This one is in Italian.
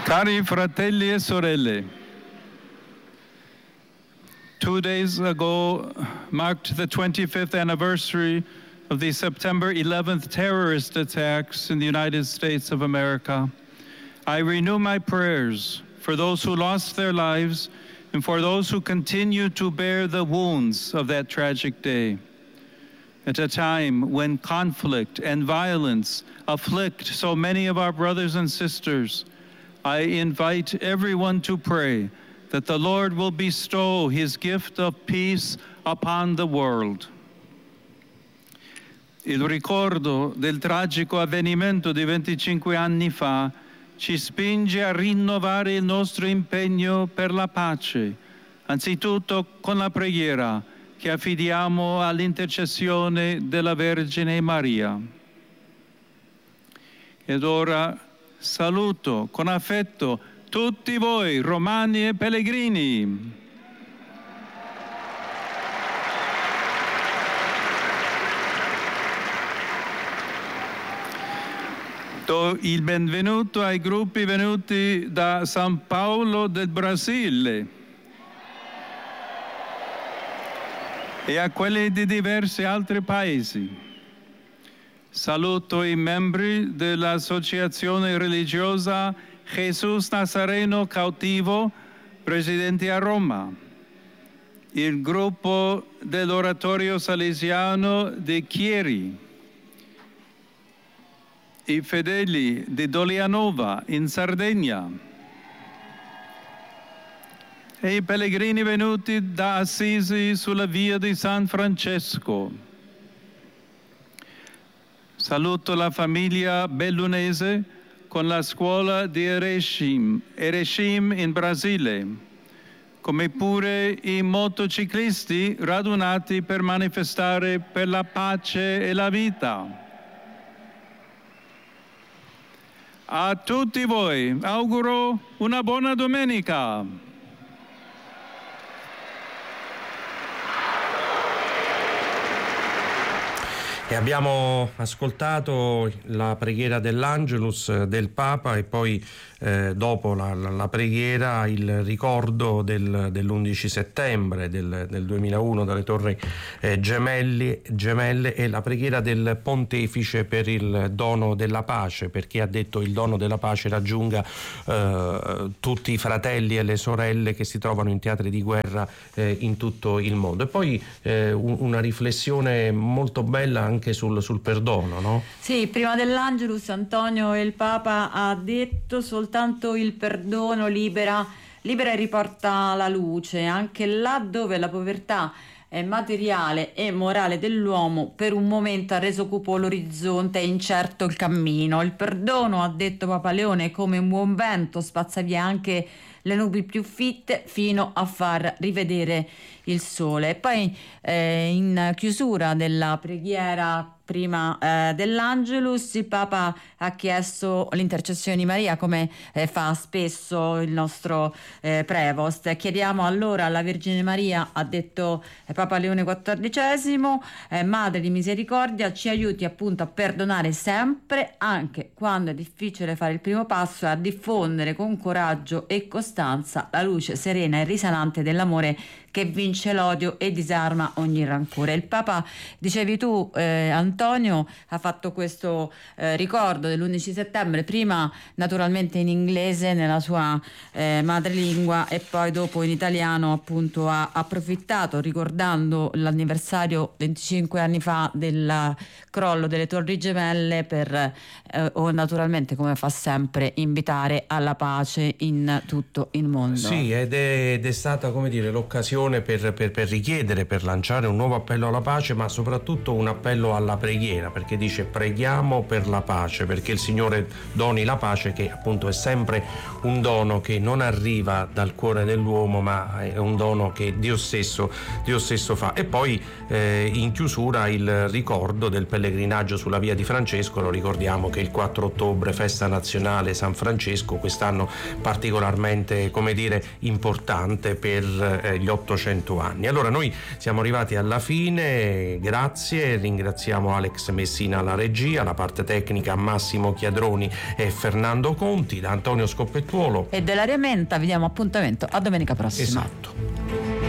Cari fratelli e sorelle, 2 days ago marked the 25th anniversary of the September 11th terrorist attacks in the United States of America. I renew my prayers for those who lost their lives and for those who continue to bear the wounds of that tragic day. At a time when conflict and violence afflict so many of our brothers and sisters, I invite everyone to pray that the Lord will bestow his gift of peace upon the world. Il ricordo del tragico avvenimento di 25 anni fa ci spinge a rinnovare il nostro impegno per la pace, anzitutto con la preghiera che affidiamo all'intercessione della Vergine Maria. Ed ora saluto con affetto tutti voi, romani e pellegrini. Do il benvenuto ai gruppi venuti da San Paolo del Brasile e a quelli di diversi altri paesi. Saluto i membri dell'associazione religiosa Gesù Nazareno Cautivo, residenti a Roma, il gruppo dell'Oratorio Salesiano di Chieri, i fedeli di Dolianova in Sardegna e i pellegrini venuti da Assisi sulla via di San Francesco. Saluto la famiglia bellunese con la scuola di Erechim in Brasile, come pure i motociclisti radunati per manifestare per la pace e la vita. A tutti voi auguro una buona domenica. E abbiamo ascoltato la preghiera dell'Angelus del Papa e poi dopo la preghiera il ricordo dell'11 settembre del 2001 dalle Torri Gemelle e la preghiera del Pontefice per il dono della pace, perché ha detto il dono della pace raggiunga tutti i fratelli e le sorelle che si trovano in teatri di guerra in tutto il mondo. E poi una riflessione molto bella anche sul perdono, no? Sì, prima dell'Angelus Antonio il Papa ha detto soltanto il perdono libera e riporta la luce, anche là dove la povertà materiale e morale dell'uomo per un momento ha reso cupo l'orizzonte e incerto il cammino. Il perdono, ha detto Papa Leone, è come un buon vento, spazza via anche le nubi più fitte fino a far rivedere il sole. E poi in chiusura della preghiera prima dell'Angelus il Papa ha chiesto l'intercessione di Maria, come fa spesso il nostro Prevost. Chiediamo allora alla Vergine Maria, ha detto Papa Leone XIV, Madre di Misericordia, ci aiuti appunto a perdonare sempre, anche quando è difficile fare il primo passo, e a diffondere con coraggio e costanza la luce serena e risanante dell'amore che vince l'odio e disarma ogni rancore. Il Papa, dicevi tu Antonio, ha fatto questo ricordo dell'11 settembre, prima naturalmente in inglese nella sua madrelingua e poi dopo in italiano, appunto ha approfittato, ricordando l'anniversario 25 anni fa del crollo delle Torri Gemelle, per naturalmente, come fa sempre, invitare alla pace in tutto il mondo. Sì, ed è stata, come dire, l'occasione per richiedere, per lanciare un nuovo appello alla pace, ma soprattutto un appello alla preghiera, perché dice preghiamo per la pace, perché il Signore doni la pace, che appunto è sempre un dono che non arriva dal cuore dell'uomo, ma è un dono che Dio stesso fa. E poi in chiusura il ricordo del pellegrinaggio sulla via di Francesco. Lo ricordiamo che il 4 ottobre, festa nazionale San Francesco, quest'anno particolarmente, come dire, importante per gli 8 800 anni. Allora noi siamo arrivati alla fine, grazie, ringraziamo Alex Messina alla regia, la parte tecnica Massimo Chiadroni e Fernando Conti, da Antonio Scoppettuolo e dell'Aria Menta vi diamo appuntamento a domenica prossima. Esatto.